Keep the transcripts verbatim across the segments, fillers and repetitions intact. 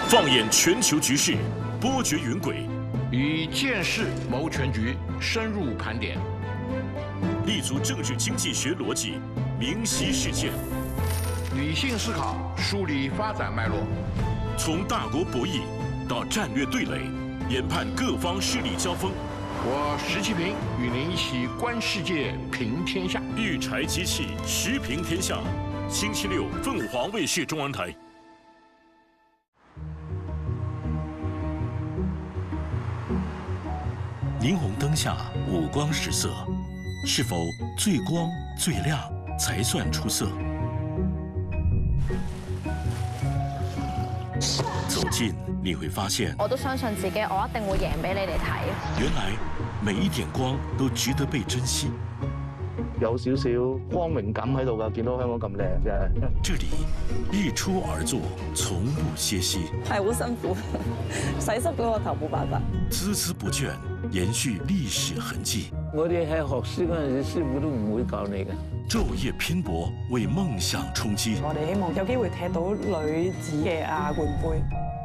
放眼全球局势，波谲云诡； 以见识谋全局，深入盘点； 立足政治经济学逻辑，明晰事件； 理性思考，梳理发展脉络； 从大国博弈到战略对垒，研判各方势力交锋。 我石其平与您一起观世界，评天下。 育柴机器，时评天下。星期六，凤凰卫视中文台。霓虹灯下五光十色，是否最光最亮才算出色？走近你会发现， 我都相信自己，我一定會贏俾你哋睇。 原來每一點光都值得被珍惜。 有少少光榮感喺度㗎，見到香港咁靚嘅。 這裡日出而作，從不歇息。 係好辛苦，洗濕咗個頭冇辦法。 孜孜不倦，延續歷史痕跡。 我哋喺學師嗰陣時，師傅都唔會教你嘅。 晝夜拼搏，為夢想衝擊。 我哋希望有機會踢到女子嘅亞冠杯。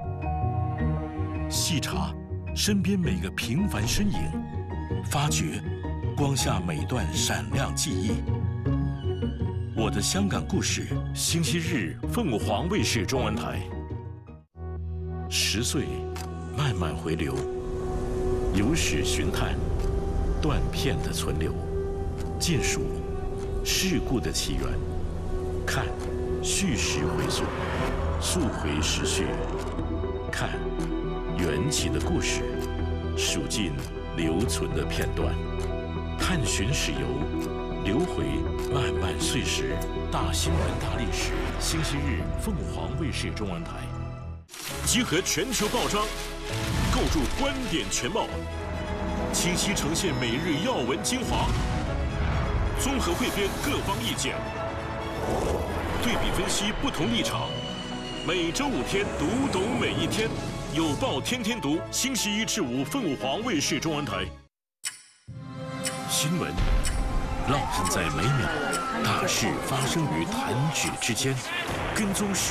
細查身邊每個平凡身影，發掘光下每段閃亮記憶。我的香港故事，星期日鳳凰衛視中文台。十歲慢慢回流，有史尋探，斷片的存留，盡數事故的起源，看敘事回溯，溯回時序，看緣起的故事，數盡留存的片段，探尋史遊，留回漫漫歲時，大新聞大歷史。星期日鳳凰衛視中文台，集合全球報章，構築觀點全貌，清晰呈現每日要聞精華，綜合彙編各方意見，對比分析不同立場。每周五天，讀懂每一天。有報天天讀，星期一至五鳳凰衛視中文台。新聞烙印在每秒，大事發生於彈指之間，跟蹤時